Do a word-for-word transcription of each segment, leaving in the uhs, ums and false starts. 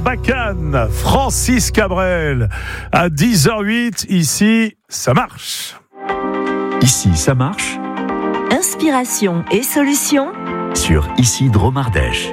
Bacchane, Francis Cabrel. À dix heures huit, ici, ça marche. Ici, ça marche. Inspiration et solutions Sur Ici Drôme-Ardèche.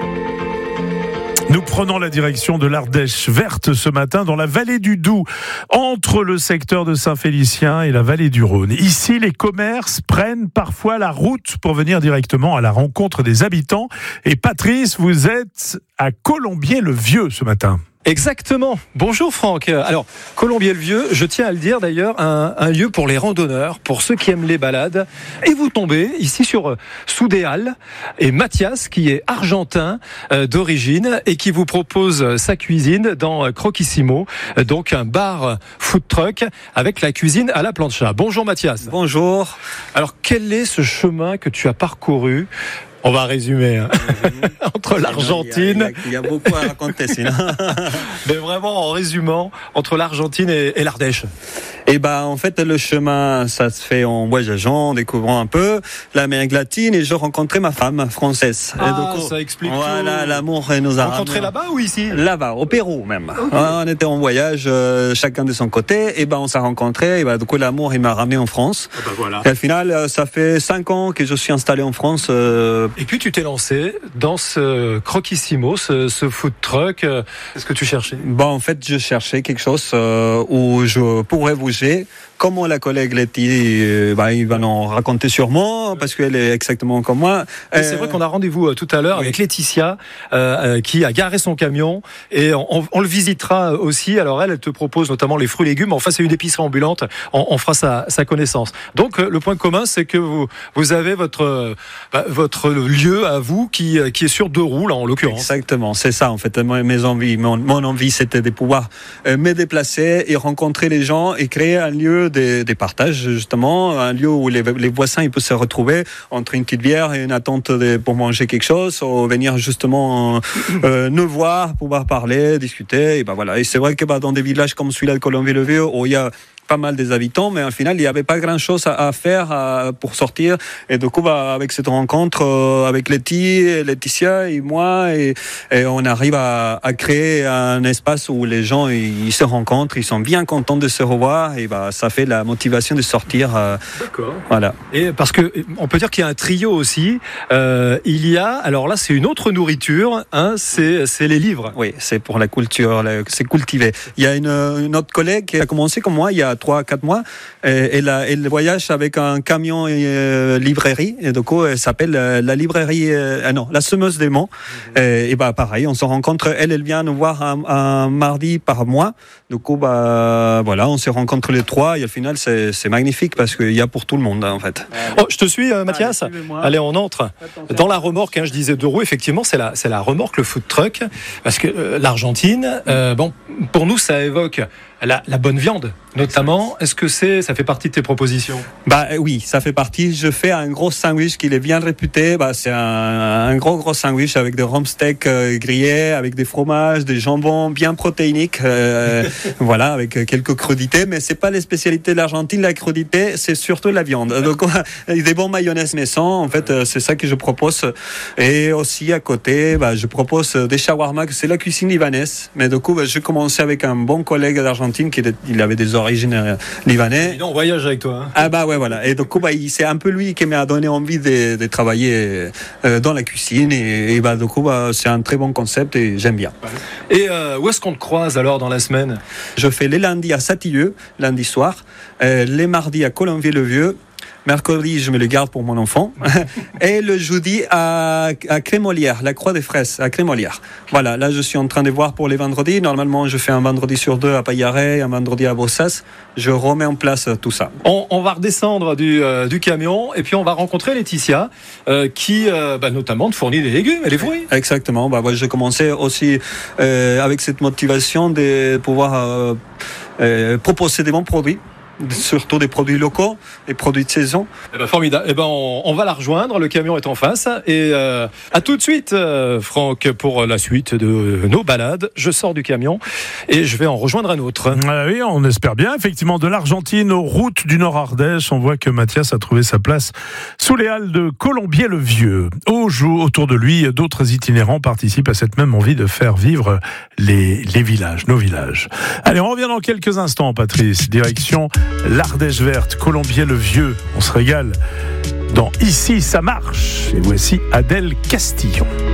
Nous prenons la direction de l'Ardèche verte ce matin dans la vallée du Doubs, entre le secteur de Saint-Félicien et la vallée du Rhône. Ici, les commerces prennent parfois la route pour venir directement à la rencontre des habitants. Et Patrice, vous êtes à Colombier-le-Vieux ce matin. Exactement. Bonjour Franck. Alors, Colombier-le-Vieux, je tiens à le dire d'ailleurs, un, un lieu pour les randonneurs, pour ceux qui aiment les balades. Et vous tombez ici sur Soudéal et Mathias, qui est argentin euh, d'origine et qui vous propose sa cuisine dans Croquissimo, donc un bar food truck avec la cuisine à la plancha. Bonjour Mathias. Bonjour. Alors, quel est ce chemin que tu as parcouru ? On va résumer hein. mmh. entre l'Argentine. Il y, a, il y a beaucoup à raconter sinon. Mais vraiment en résumant, entre l'Argentine et, et l'Ardèche. Et ben en fait le chemin ça se fait en voyageant, en découvrant un peu l'Amérique latine et je rencontrais ma femme française. Ah, et donc, ça explique voilà, tout. l'amour nous a rencontré là-bas ou ici ? Là-bas, au Pérou même. Okay. Ouais, on était en voyage, euh, chacun de son côté. Et ben on s'est rencontrés. Et ben du coup l'amour il m'a ramené en France. Ah ben voilà. Et au final ça fait cinq ans que je suis installé en France. Euh... Et puis tu t'es lancé dans ce Croquissimo, ce, ce food truck. Qu'est-ce que tu cherchais ? Bon en fait je cherchais quelque chose euh, où je pourrais bouger. Comment la collègue Letty, euh, bah, il va nous raconter sûrement, parce qu'elle est exactement comme moi. Euh, c'est vrai qu'on a rendez-vous euh, tout à l'heure oui. avec Laetitia, euh, euh, qui a garé son camion, et on, on le visitera aussi. Alors elle, elle te propose notamment les fruits et légumes. Enfin, c'est une épicerie ambulante. On, on fera sa, sa connaissance. Donc, euh, le point commun, c'est que vous, vous avez votre, euh, bah, votre lieu à vous qui, qui est sur deux roues, là, en l'occurrence. Exactement, c'est ça, en fait. Mes envies, mon, mon envie, c'était de pouvoir euh, me déplacer et rencontrer les gens et créer un lieu Des, des partages, justement, un lieu où les, les voisins ils peuvent se retrouver entre une petite bière et une attente de, pour manger quelque chose, ou venir justement euh, nous voir, pouvoir parler, discuter. Et ben voilà. Et c'est vrai que bah, dans des villages comme celui-là de Colombier-le-Vieux, où il y a pas mal des habitants, mais au final, il n'y avait pas grand-chose à, à faire à, pour sortir. Et du coup, bah, avec cette rencontre, euh, avec Letty, Laetitia et moi, et, et on arrive à, à créer un espace où les gens ils, ils se rencontrent, ils sont bien contents de se revoir, et bah, ça fait la motivation de sortir. Euh, D'accord. Voilà. Et parce que on peut dire qu'il y a un trio aussi. Euh, il y a, alors là, c'est une autre nourriture, hein, c'est, c'est les livres. Oui, c'est pour la culture, c'est cultivé. Il y a une, une autre collègue qui a commencé comme moi il y a trois à quatre mois. Et, et la, elle voyage avec un camion et, euh, librairie. Et du coup, elle s'appelle euh, la librairie, euh, ah non, la semeuse des monts. Mmh. Et, et bah, pareil, on se rencontre. Elle, elle vient nous voir un, un mardi par mois. Du coup, bah, voilà, on se rencontre les trois. Et au final, c'est, c'est magnifique parce qu'il y a pour tout le monde, en fait. Oh, je te suis, euh, Mathias. Allez, Allez, on entre dans la remorque. Hein, je disais deux roues. Effectivement, c'est la, c'est la remorque, le food truck. Parce que euh, l'Argentine, euh, bon, pour nous, ça évoque La, la bonne viande, notamment. Est-ce que c'est, ça fait partie de tes propositions ? Bah oui, ça fait partie. Je fais un gros sandwich qui est bien réputé. Bah, c'est un, un gros gros sandwich avec des rumsteaks euh, grillés, avec des fromages, des jambons bien protéiniques. Euh, voilà, avec quelques crudités. Mais c'est pas les spécialités de l'Argentine. La crudité, c'est surtout la viande. Donc des bons mayonnaise maison. En fait, c'est ça que je propose. Et aussi à côté, bah, je propose des shawarma. C'est la cuisine libanaise. Mais du coup, bah, je commençais avec un bon collègue d'Argentine qui il avait des origines libanaises. On voyage avec toi. Hein. Ah bah ouais voilà. Et donc bah, c'est un peu lui qui m'a donné envie de, de travailler euh, dans la cuisine et, et bah du coup bah, c'est un très bon concept et j'aime bien. Et euh, où est-ce qu'on te croise alors dans la semaine ? Je fais les lundis à Satilleux, lundi soir, euh, les mardis à Colombier-le-Vieux. Mercredi, je me le garde pour mon enfant. Et le jeudi, à, à Crémolière, la Croix des Fraises, à Crémolière. Voilà, là, je suis en train de voir pour les vendredis. Normalement, je fais un vendredi sur deux à Paillaré, un vendredi à Bossas. Je remets en place tout ça. On, on va redescendre du, euh, du camion et puis on va rencontrer Laetitia, euh, qui, euh, bah, notamment, te fournit des légumes et des fruits. Exactement. Bah, moi, j'ai commencé aussi euh, avec cette motivation de pouvoir euh, euh, proposer des bons produits. surtout des produits locaux, des produits de saison. Eh ben, formidable. Eh ben, on, on va la rejoindre. Le camion est en face. Et euh, à tout de suite, euh, Franck, pour la suite de nos balades. Je sors du camion et je vais en rejoindre un autre. Ah oui, on espère bien. Effectivement, de l'Argentine aux routes du Nord Ardèche, on voit que Mathias a trouvé sa place sous les halles de Colombier-le-Vieux. Au jour, autour de lui, d'autres itinérants participent à cette même envie de faire vivre les, les villages, nos villages. Allez, on revient dans quelques instants, Patrice. Direction l'Ardèche verte, Colombier-le-Vieux. On se régale dans Ici, ça marche. Et voici Adèle Castillon.